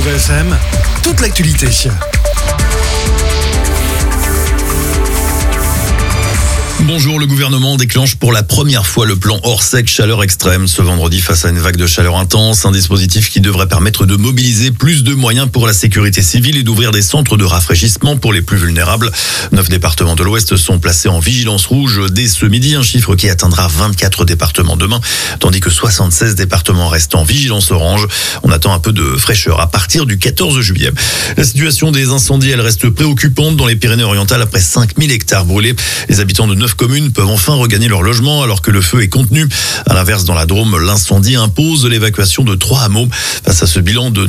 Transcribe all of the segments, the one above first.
Move FM, toute l'actualité. Bonjour, le gouvernement déclenche pour la première fois le plan Orsec chaleur extrême ce vendredi face à une vague de chaleur intense, un dispositif qui devrait permettre de mobiliser plus de moyens pour la sécurité civile et d'ouvrir des centres de rafraîchissement pour les plus vulnérables. 9 départements de l'Ouest sont placés en vigilance rouge dès ce midi, un chiffre qui atteindra 24 départements demain, tandis que 76 départements restent en vigilance orange. On attend un peu de fraîcheur à partir du 14 juillet. La situation des incendies, elle reste préoccupante dans les Pyrénées-Orientales après 5000 hectares brûlés. Les habitants de 9 communes peuvent enfin regagner leur logement alors que le feu est contenu. À l'inverse, dans la Drôme, l'incendie impose l'évacuation de 3 hameaux. Face à ce bilan de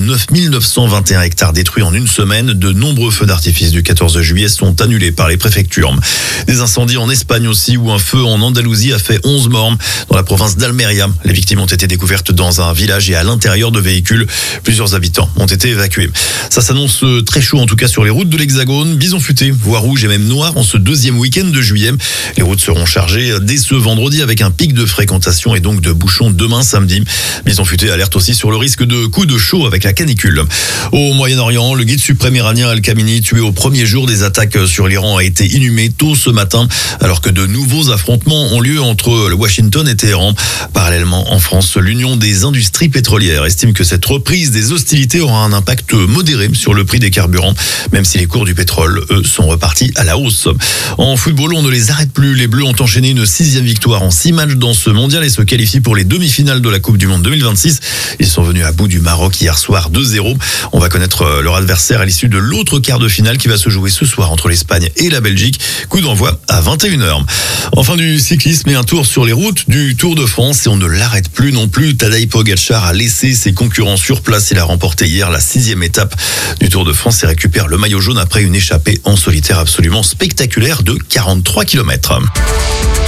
9921 hectares détruits en une semaine, de nombreux feux d'artifice du 14 juillet sont annulés par les préfectures. Des incendies en Espagne aussi, où un feu en Andalousie a fait 11 morts. Dans la province d'Almeria, les victimes ont été découvertes dans un village et à l'intérieur de véhicules. Plusieurs habitants ont été évacués. Ça s'annonce très chaud en tout cas sur les routes de l'Hexagone. Bison futé, voie rouge et même noire en ce deuxième week-end de juillet. Les routes seront chargées dès ce vendredi avec un pic de fréquentation et donc de bouchons demain samedi. Bison futé alerte aussi sur le risque de coups de chaud avec la canicule. Au Moyen-Orient, le guide suprême iranien Al-Khamenei, tué au premier jour des attaques sur l'Iran, a été inhumé tôt ce matin alors que de nouveaux affrontements ont lieu entre Washington et Téhéran. Parallèlement, en France, l'Union des industries pétrolières estime que cette reprise des hostilités aura un impact modéré sur le prix des carburants, même si les cours du pétrole, eux, sont repartis à la hausse. En football, on ne les arrête plus. Les Bleus ont enchaîné une 6e victoire en 6 matchs dans ce mondial et se qualifient pour les demi-finales de la Coupe du Monde 2026. Ils sont venus à bout du Maroc hier soir 2-0. On va connaître leur adversaire à l'issue de l'autre quart de finale qui va se jouer ce soir entre l'Espagne et la Belgique. Coup d'envoi à 21h. Enfin du cyclisme et un tour sur les routes du Tour de France et on ne l'arrête plus non plus. Tadej Pogačar a laissé ses concurrents sur place. Il a remporté hier la 6e étape du Tour de France et récupère le maillot jaune après une échappée en solitaire absolument spectaculaire de 43 km.